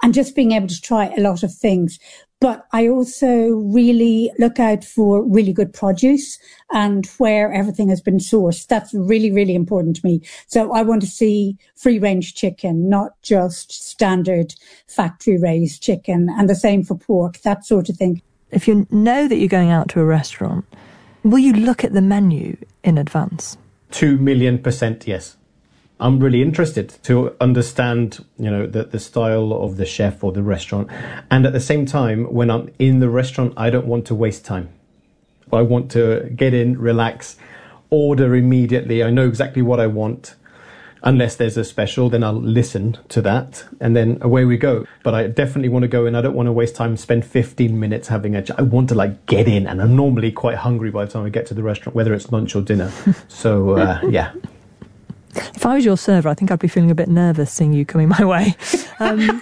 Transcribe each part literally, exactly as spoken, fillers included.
and just being able to try a lot of things. But I also really look out for really good produce and where everything has been sourced. That's really, really important to me. So I want to see free range chicken, not just standard factory raised chicken, and the same for pork, that sort of thing. If you know that you're going out to a restaurant, will you look at the menu in advance? Two million percent yes. I'm really interested to understand, you know, the, the style of the chef or the restaurant. And at the same time, when I'm in the restaurant, I don't want to waste time. I want to get in, relax, order immediately. I know exactly what I want. Unless there's a special, then I'll listen to that. And then away we go. But I definitely want to go in. I don't want to waste time, spend fifteen minutes having a... I want to like get in. And I'm normally quite hungry by the time I get to the restaurant, whether it's lunch or dinner. So, uh, yeah. If I was your server, I think I'd be feeling a bit nervous seeing you coming my way. Um,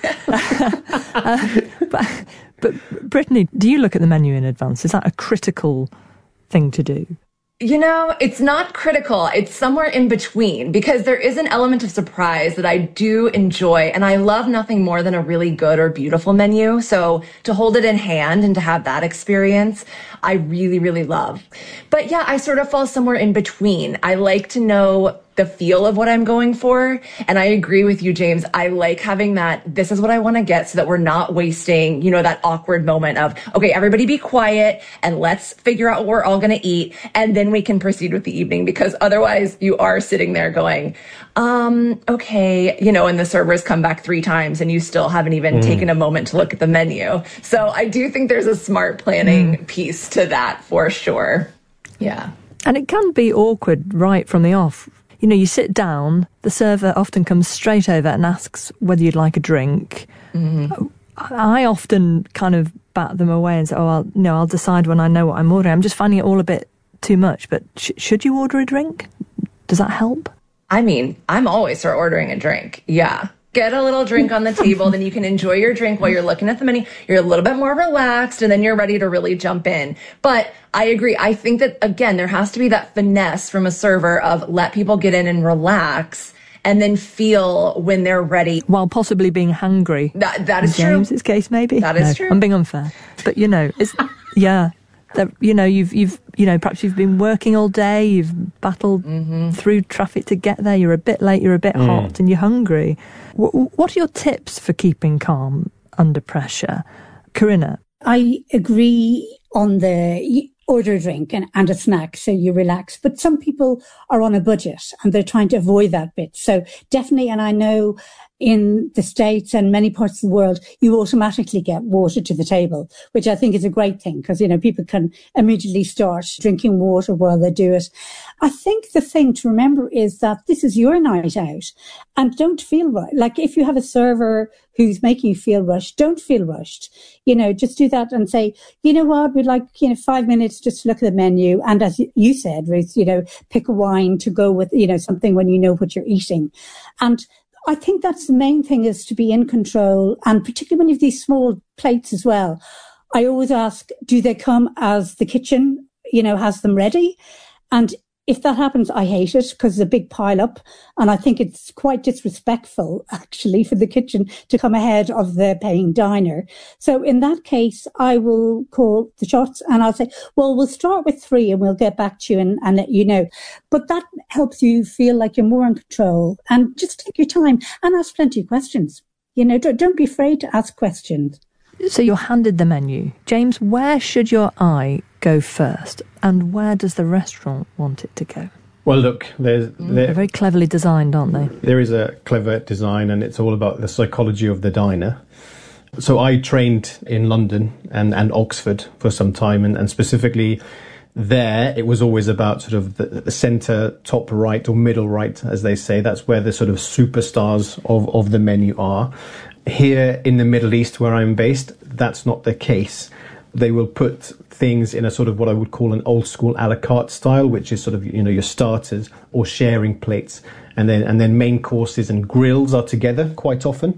uh, but, but Brittany, do you look at the menu in advance? Is that a critical thing to do? You know, it's not critical. It's somewhere in between, because there is an element of surprise that I do enjoy. And I love nothing more than a really good or beautiful menu. So to hold it in hand and to have that experience, I really, really love. But yeah, I sort of fall somewhere in between. I like to know the feel of what I'm going for. And I agree with you, James. I like having that, this is what I want to get, so that we're not wasting, you know, that awkward moment of, okay, everybody be quiet and let's figure out what we're all going to eat. And then we can proceed with the evening, because otherwise you are sitting there going, um, okay, you know, and the servers come back three times and you still haven't even mm. taken a moment to look at the menu. So I do think there's a smart planning mm. piece to that for sure. Yeah. And it can be awkward right from the off. You know, you sit down, the server often comes straight over and asks whether you'd like a drink. Mm-hmm. I often kind of bat them away and say, oh, I'll, no, I'll decide when I know what I'm ordering. I'm just finding it all a bit too much. But sh- should you order a drink? Does that help? I mean, I'm always for ordering a drink. Yeah. Get a little drink on the table, then you can enjoy your drink while you're looking at the menu. You're a little bit more relaxed, and then you're ready to really jump in. But I agree. I think that, again, there has to be that finesse from a server of let people get in and relax, and then feel when they're ready. While possibly being hungry. That, that is in true. James's case, maybe. That is no, true. I'm being unfair. But, you know, it's, yeah. That, you know, you've, you've, you know, perhaps you've been working all day, you've battled mm-hmm. through traffic to get there, you're a bit late, you're a bit mm. hot, and you're hungry. W- what are your tips for keeping calm under pressure? Corinna? I agree on the order a drink and, and a snack so you relax. But some people are on a budget and they're trying to avoid that bit. So definitely, and I know in the States and many parts of the world, you automatically get water to the table, which I think is a great thing because, you know, people can immediately start drinking water while they do it. I think the thing to remember is that this is your night out and don't feel right. Like if you have a server who's making you feel rushed, don't feel rushed. You know, just do that and say, you know what, we'd like, you know, five minutes just to look at the menu. And as you said, Ruth, you know, pick a wine to go with, you know, something when you know what you're eating. And I think that's the main thing, is to be in control. And particularly when you have these small plates as well, I always ask, do they come as the kitchen, you know, has them ready? And if that happens, I hate it because it's a big pile up. And I think it's quite disrespectful, actually, for the kitchen to come ahead of the paying diner. So in that case, I will call the shots and I'll say, well, we'll start with three and we'll get back to you and, and let you know. But that helps you feel like you're more in control, and just take your time and ask plenty of questions. You know, don't, don't be afraid to ask questions. So you're handed the menu. James, where should your eye go first, and where does the restaurant want it to go? Well, look, there's... There, They're very cleverly designed, aren't they? There is a clever design, and it's all about the psychology of the diner. So I trained in London and, and Oxford for some time, and, and specifically there, it was always about sort of the, the centre, top right, or middle right, as they say. That's where the sort of superstars of, of the menu are. Here in the Middle East, where I'm based, that's not the case. They will put things in a sort of what I would call an old school a la carte style, which is sort of, you know, your starters or sharing plates, and then and then main courses and grills are together quite often.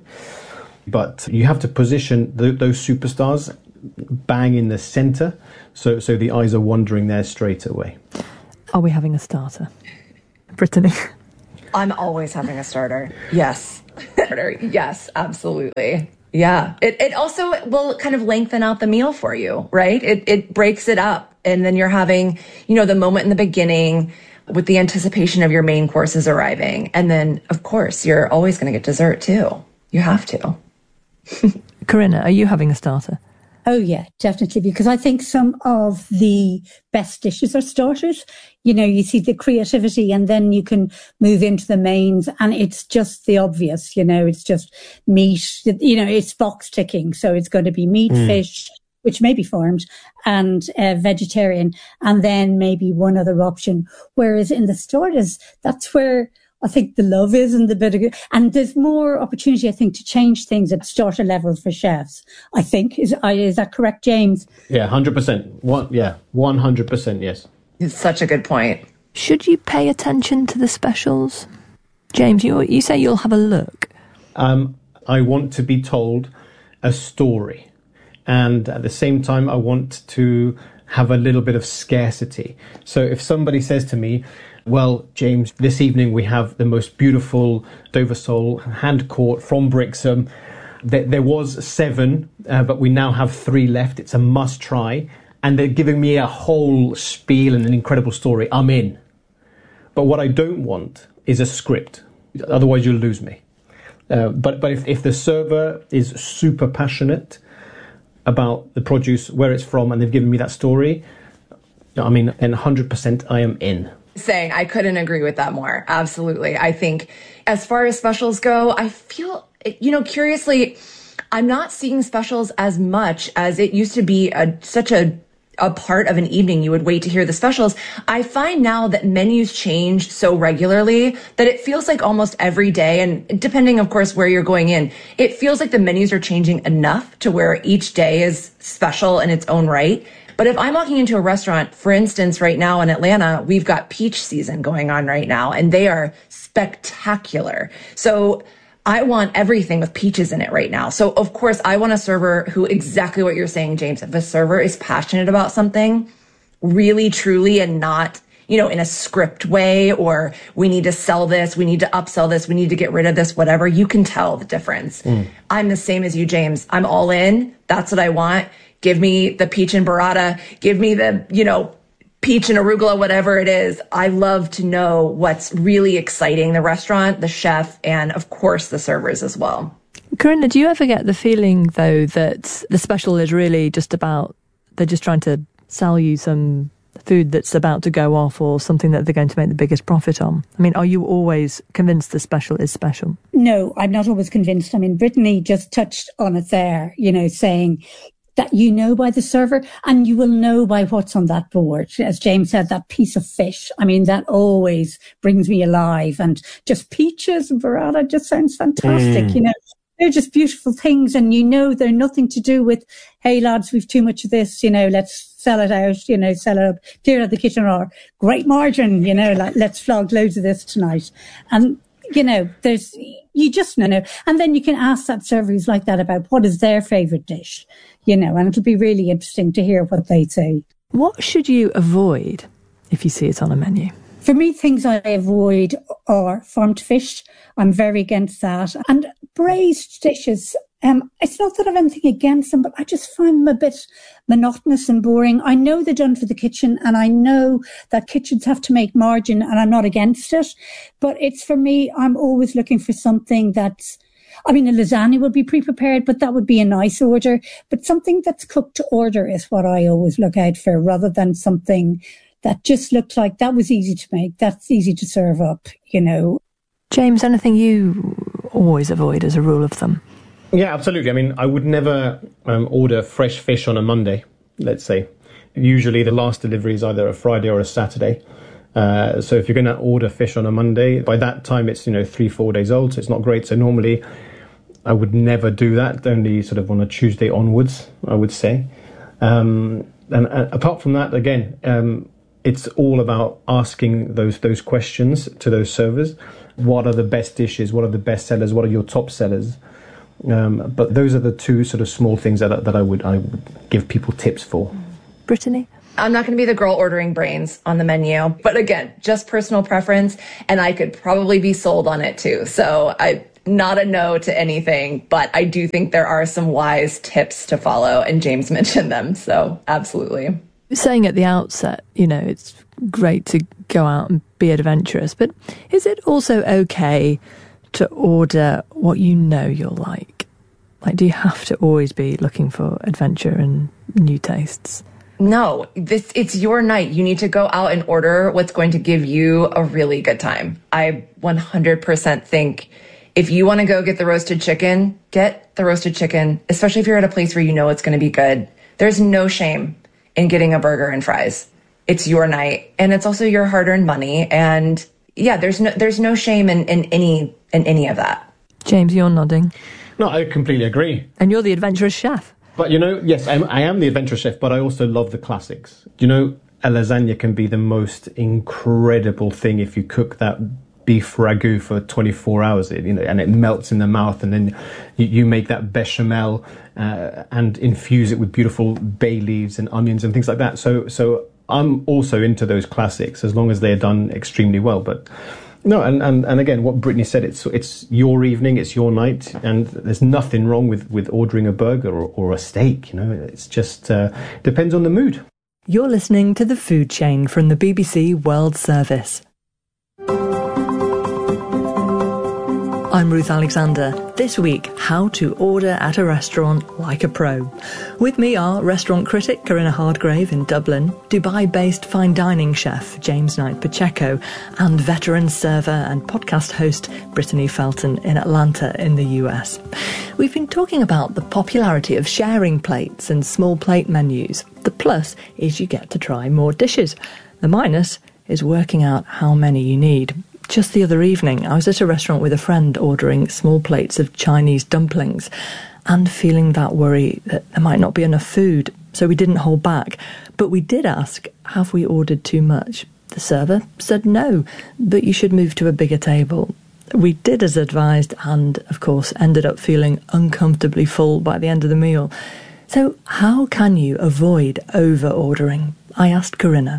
But you have to position the, those superstars bang in the centre, so so the eyes are wandering there straight away. Are we having a starter, Brittany? I'm always having a starter. Yes. Yes, absolutely. Yeah. It it also will kind of lengthen out the meal for you, right? It it breaks it up. And then you're having, you know, the moment in the beginning with the anticipation of your main courses arriving. And then, of course, you're always going to get dessert too. You have to. Corinna, are you having a starter? Oh, yeah, definitely. Because I think some of the best dishes are starters. You know, you see the creativity and then you can move into the mains and it's just the obvious, you know, it's just meat, you know, it's box ticking. So it's going to be meat, mm. fish, which may be farmed, and uh, vegetarian, and then maybe one other option. Whereas in the starters, that's where I think the love is and the bit of, and there's more opportunity, I think, to change things at starter level for chefs. I think is is that correct, James? Yeah, one hundred percent. One, yeah, one hundred percent. Yes. It's such a good point. Should you pay attention to the specials, James? You you say you'll have a look. Um, I want to be told a story, and at the same time, I want to have a little bit of scarcity. So if somebody says to me, well, James, this evening we have the most beautiful Dover sole hand caught from Brixham. There, there was seven, uh, but we now have three left. It's a must try. And they're giving me a whole spiel and an incredible story. I'm in. But what I don't want is a script. Otherwise, you'll lose me. Uh, but but if, if the server is super passionate about the produce, where it's from, and they've given me that story, I mean, and one hundred percent I am in. Saying I couldn't agree with that more. Absolutely. I think as far as specials go, I feel, you know, curiously, I'm not seeing specials as much as it used to be a, such a, a part of an evening. You would wait to hear the specials. I find now that menus change so regularly that it feels like almost every day, and depending, of course, where you're going in, it feels like the menus are changing enough to where each day is special in its own right. But if I'm walking into a restaurant, for instance, right now in Atlanta, we've got peach season going on right now, and they are spectacular. So I want everything with peaches in it right now. So, of course, I want a server who, exactly what you're saying, James, if a server is passionate about something, really, truly, and not, you know, in a script way, or we need to sell this, we need to upsell this, we need to get rid of this, whatever, you can tell the difference. Mm. I'm the same as you, James. I'm all in. That's what I want. Give me the peach and burrata. Give me the, you know, peach and arugula, whatever it is. I love to know what's really exciting the restaurant, the chef, and of course the servers as well. Corinna, do you ever get the feeling, though, that the special is really just about, they're just trying to sell you some food that's about to go off or something that they're going to make the biggest profit on? I mean, are you always convinced the special is special? No, I'm not always convinced. I mean, Brittany just touched on it there, you know, saying that you know by the server, and you will know by what's on that board. As James said, that piece of fish, I mean, that always brings me alive. And just peaches and burrata just sounds fantastic, mm. you know. They're just beautiful things, and you know they're nothing to do with, hey lads, we've too much of this, you know, let's sell it out, you know, sell it up, clear out the kitchen, or great margin, you know, like let's flog loads of this tonight. And you know, there's, you just know. And then you can ask that server who's like that about what is their favourite dish, you know, and it'll be really interesting to hear what they say. What should you avoid if you see it on a menu? For me, things I avoid are farmed fish. I'm very against that. And braised dishes. Um, it's not that I have anything against them, but I just find them a bit monotonous and boring. I know they're done for the kitchen, and I know that kitchens have to make margin, and I'm not against it. But it's, for me, I'm always looking for something that's, I mean, a lasagna would be pre-prepared, but that would be a nice order. But something that's cooked to order is what I always look out for, rather than something that just looked like that was easy to make, that's easy to serve up, you know. James, anything you always avoid as a rule of thumb? Yeah, absolutely. I mean, I would never um, order fresh fish on a Monday, let's say. Usually the last delivery is either a Friday or a Saturday. Uh, so if you're going to order fish on a Monday, by that time it's, you know, three, four days old, so it's not great. So normally I would never do that, only sort of on a Tuesday onwards, I would say. Um, and uh, apart from that, again, um, it's all about asking those those questions to those servers. What are the best dishes? What are the best sellers? What are your top sellers? Um, but those are the two sort of small things that that I would I would give people tips for. Brittany? I'm not going to be the girl ordering brains on the menu, but again, just personal preference, and I could probably be sold on it too. So I, not a no to anything, but I do think there are some wise tips to follow, and James mentioned them, so absolutely. Saying at the outset, you know, it's great to go out and be adventurous, but is it also okay to order what you know you'll like? Like, do you have to always be looking for adventure and new tastes? No, this it's your night. You need to go out and order what's going to give you a really good time. I one hundred percent think if you want to go get the roasted chicken, get the roasted chicken, especially if you're at a place where you know it's going to be good. There's no shame in getting a burger and fries. It's your night, and it's also your hard-earned money. And yeah, there's no there's no shame in, in any in any of that. James, you're nodding. No, I completely agree. And you're the adventurous chef. But, you know, yes, I'm, I am the adventurous chef, but I also love the classics. You know, a lasagna can be the most incredible thing if you cook that beef ragu for twenty-four hours, you know, and it melts in the mouth, and then you, you make that bechamel uh, and infuse it with beautiful bay leaves and onions and things like that. So, so I'm also into those classics as long as they're done extremely well. But no, and, and, and again, what Brittany said, it's it's your evening, it's your night, and there's nothing wrong with, with ordering a burger or, or a steak. You know, it's just uh, depends on the mood. You're listening to The Food Chain from the B B C World Service. I'm Ruth Alexander. This week, how to order at a restaurant like a pro. With me are restaurant critic Corinna Hardgrave in Dublin, Dubai-based fine dining chef James Knight Pacheco, and veteran server and podcast host Brittany Felton in Atlanta in the U S. We've been talking about the popularity of sharing plates and small plate menus. The plus is you get to try more dishes. The minus is working out how many you need. Just the other evening, I was at a restaurant with a friend ordering small plates of Chinese dumplings and feeling that worry that there might not be enough food, so we didn't hold back. But we did ask, have we ordered too much? The server said no, but you should move to a bigger table. We did as advised and, of course, ended up feeling uncomfortably full by the end of the meal. So how can you avoid over-ordering? I asked Corinna.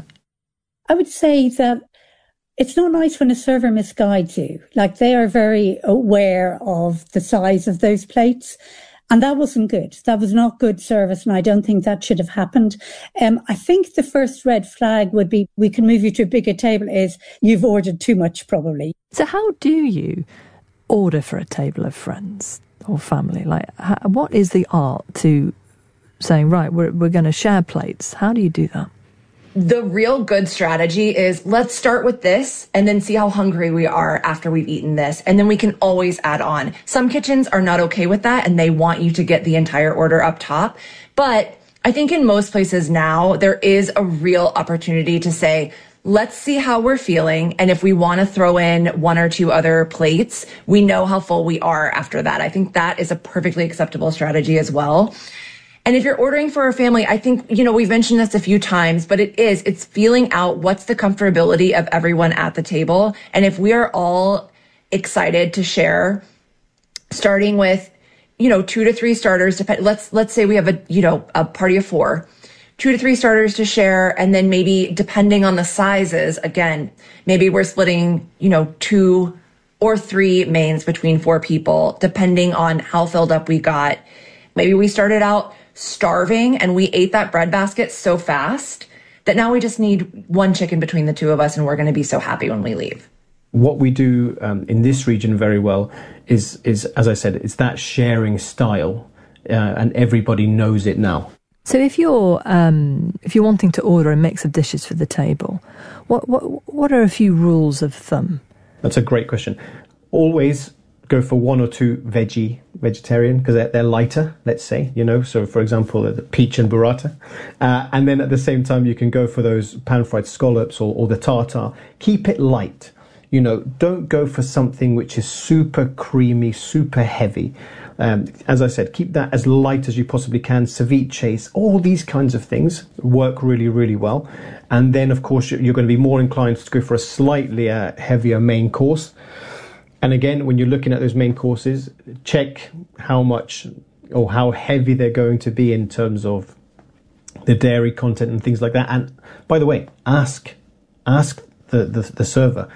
I would say that it's not nice when a server misguides you. Like, they are very aware of the size of those plates. And that wasn't good. That was not good service. And I don't think that should have happened. Um, I think the first red flag would be, we can move you to a bigger table, is you've ordered too much, probably. So how do you order for a table of friends or family? Like, how, what is the art to saying, right, we're, we're going to share plates? How do you do that? The real good strategy is, let's start with this and then see how hungry we are after we've eaten this. And then we can always add on. Some kitchens are not okay with that, and they want you to get the entire order up top. But I think in most places now, there is a real opportunity to say, let's see how we're feeling. And if we want to throw in one or two other plates, we know how full we are after that. I think that is a perfectly acceptable strategy as well. And if you're ordering for a family, I think, you know, we've mentioned this a few times, but it is, it's feeling out what's the comfortability of everyone at the table. And if we are all excited to share, starting with, you know, two to three starters, depend, let's, let's say we have a, you know, a party of four, two to three starters to share. And then maybe depending on the sizes, again, maybe we're splitting, you know, two or three mains between four people, depending on how filled up we got. Maybe we started out starving and we ate that bread basket so fast that now we just need one chicken between the two of us, and we're going to be so happy when we leave. What we do um, in this region very well is, is, as I said, it's that sharing style, uh, and everybody knows it now. So if you're um, if you're wanting to order a mix of dishes for the table, what what what are a few rules of thumb? That's a great question. Always go for one or two veggie, vegetarian, because they're, they're lighter, let's say, you know, so for example, the peach and burrata. Uh, and then at the same time, you can go for those pan-fried scallops or, or the tartare. Keep it light. You know, don't go for something which is super creamy, super heavy. Um, as I said, keep that as light as you possibly can. Ceviches, all these kinds of things work really, really well. And then, of course, you're going to be more inclined to go for a slightly uh, heavier main course. And again, when you're looking at those main courses, check how much or how heavy they're going to be in terms of the dairy content and things like that. And by the way, ask ask the, the, the server,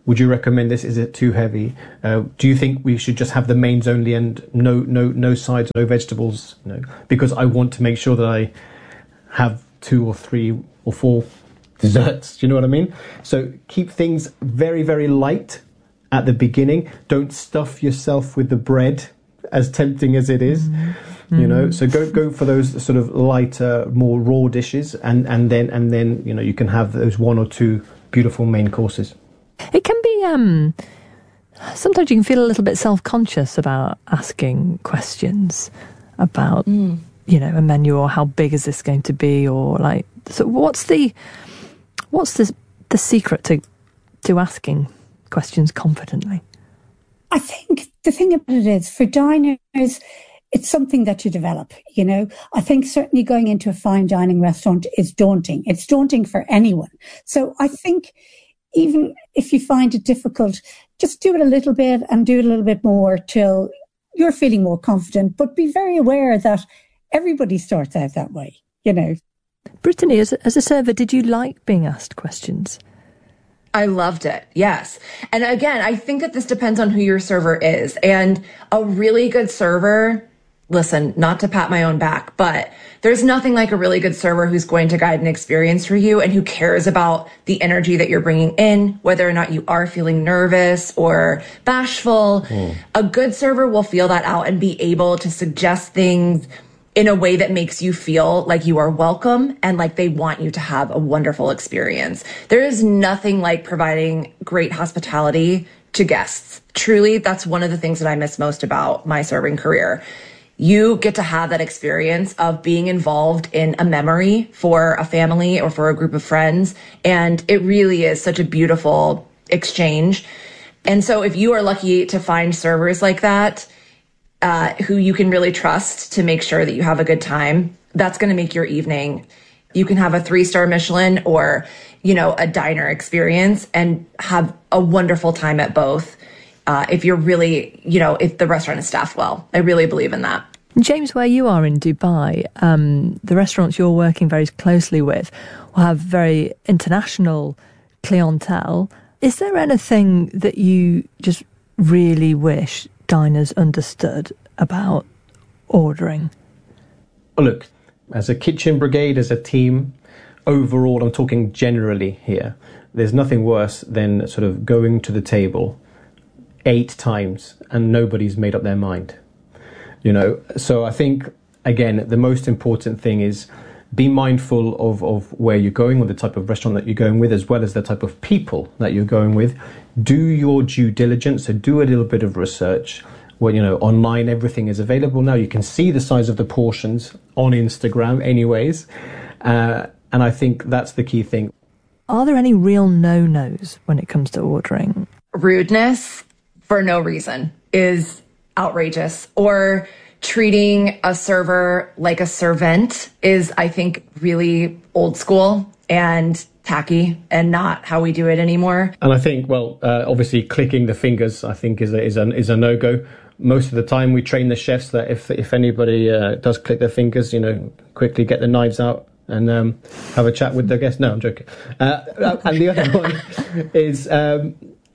Would you recommend this? Is it too heavy? Uh, do you think we should just have the mains only and no no no sides, no vegetables? No, because I want to make sure that I have two or three or four desserts. Do you know what I mean? So keep things very, very light at the beginning. Don't stuff yourself with the bread, as tempting as it is. Mm-hmm. You know, so go go for those sort of lighter, more raw dishes, and, and then and then you know you can have those one or two beautiful main courses. It can be um sometimes you can feel a little bit self-conscious about asking questions about mm. you know, a menu, or how big is this going to be, or like, so what's the what's the the secret to to asking questions confidently? I think the thing about it is, for diners, it's something that you develop, you know. I think certainly going into a fine dining restaurant is daunting. It's daunting for anyone. So I think even if you find it difficult, just do it a little bit and do it a little bit more till you're feeling more confident, but be very aware that everybody starts out that way, you know. Brittany, as a, as a server, did you like being asked questions? I loved it. Yes. And again, I think that this depends on who your server is. And a really good server, listen, not to pat my own back, but there's nothing like a really good server who's going to guide an experience for you and who cares about the energy that you're bringing in, whether or not you are feeling nervous or bashful. Mm. A good server will feel that out and be able to suggest things in a way that makes you feel like you are welcome and like they want you to have a wonderful experience. There is nothing like providing great hospitality to guests. Truly, that's one of the things that I miss most about my serving career. You get to have that experience of being involved in a memory for a family or for a group of friends. And it really is such a beautiful exchange. And so if you are lucky to find servers like that, Uh, who you can really trust to make sure that you have a good time, that's going to make your evening. You can have a three-star Michelin or, you know, a diner experience and have a wonderful time at both. Uh, if you're really, you know, if the restaurant is staffed well. I really believe in that. James, where you are in Dubai, um, the restaurants you're working very closely with will have very international clientele. Is there anything that you just really wish diners understood about ordering? Well, look, as a kitchen brigade, as a team, overall, I'm talking generally here, there's nothing worse than sort of going to the table eight times and nobody's made up their mind. You know, so I think, again, the most important thing is be mindful of, of where you're going or the type of restaurant that you're going with, as well as the type of people that you're going with. Do your due diligence, so do a little bit of research. Well, you know, online everything is available now. You can see the size of the portions on Instagram anyways. Uh, and I think that's the key thing. Are there any real no-nos when it comes to ordering? Rudeness for no reason is outrageous. Or treating a server like a servant is, I think, really old school and tacky and not how we do it anymore. And I think, well, uh, obviously clicking the fingers, I think, is a, is a, is a no-go. Most of the time we train the chefs that if if anybody uh, does click their fingers, you know, quickly get the knives out and um, have a chat with their guests. No, I'm joking. Uh, and the other one is um,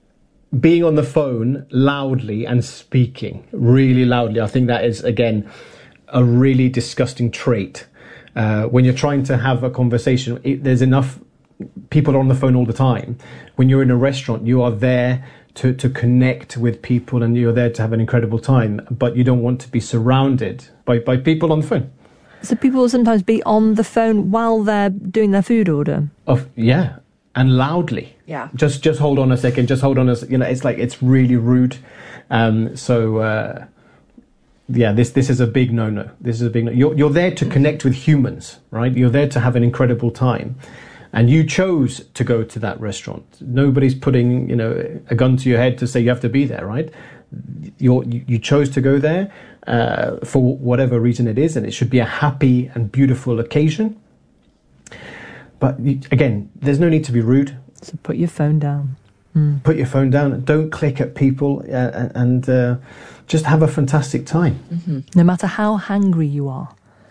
being on the phone loudly and speaking really loudly. I think that is, again, a really disgusting trait. Uh, when you're trying to have a conversation, it, there's enough people on the phone all the time. When you're in a restaurant, you are there to, to connect with people and you're there to have an incredible time, but you don't want to be surrounded by, by people on the phone. So people will sometimes be on the phone while they're doing their food order? Of, yeah, and loudly. Yeah. Just just hold on a second, just hold on a second. You know, it's like, it's really rude. Um, so, uh, yeah, this this is a big no-no. This is a big no. You're, you're there to connect with humans, right? You're there to have an incredible time. And you chose to go to that restaurant. Nobody's putting, you know, a gun to your head to say you have to be there, right? You're, you chose to go there uh, for whatever reason it is, and it should be a happy and beautiful occasion. But you, again, there's no need to be rude. So put your phone down. Mm. Put your phone down. Don't click at people, uh, and uh, just have a fantastic time. Mm-hmm. No matter how hungry you are.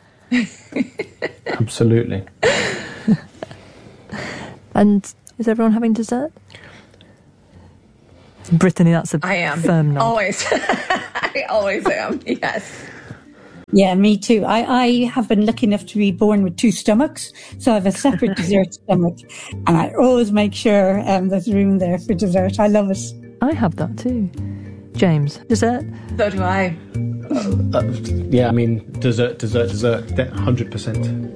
Absolutely. And is everyone having dessert? Brittany, that's a I am. firm nod. Always. I always am, yes. Yeah, me too. I, I have been lucky enough to be born with two stomachs, so I have a separate dessert stomach, and I always make sure um, there's room there for dessert. I love it. I have that too. James, dessert? So do I. Uh, uh, yeah, I mean, dessert, dessert, dessert, one hundred percent.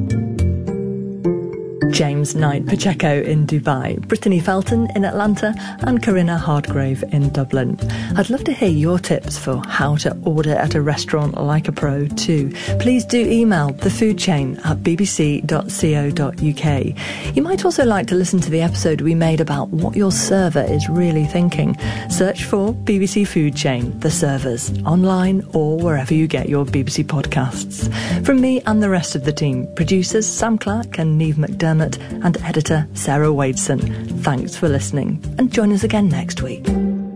James Knight Pacheco in Dubai, Brittany Felton in Atlanta, and Corinna Hardgrave in Dublin. I'd love to hear your tips for how to order at a restaurant like a pro too. Please do email thefoodchain at b b c dot co dot u k. You might also like to listen to the episode we made about what your server is really thinking. Search for B B C Food Chain, The Servers, online or wherever you get your B B C podcasts. From me and the rest of the team, producers Sam Clark and Neve McDermott, and editor Sarah Wadeson. Thanks for listening, and join us again next week.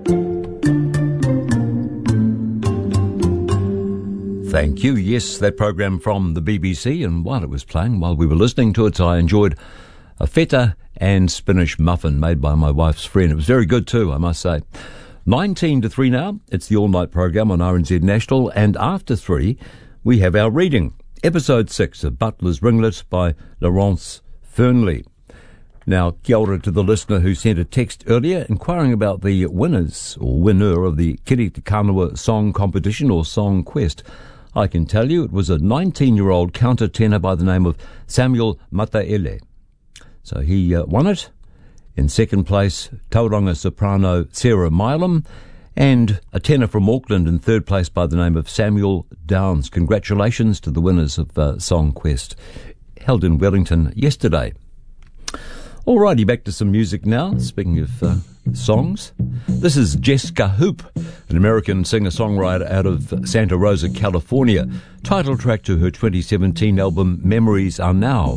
Thank you. Yes, that program from the B B C, and while it was playing, while we were listening to it, I enjoyed a feta and spinach muffin made by my wife's friend. It was very good too, I must say. nineteen to three now. It's the all-night program on R N Z National, and after three, we have our reading. Episode six of Butler's Ringlet by Laurence Fernley. Now, kia ora to the listener who sent a text earlier inquiring about the winners or winner of the Kiri Te Kanawa Song Competition or Song Quest. I can tell you it was a nineteen-year-old countertenor by the name of Samuel Mataele. So he uh, won it. In second place, Tauranga soprano Sarah Milam, and a tenor from Auckland in third place by the name of Samuel Downs. Congratulations to the winners of uh, Song Quest, held in Wellington yesterday. Alrighty, back to some music now. Speaking of uh, songs, this is Jessica Hoop, an American singer-songwriter out of Santa Rosa, California. Title track to her twenty seventeen album Memories Are Now.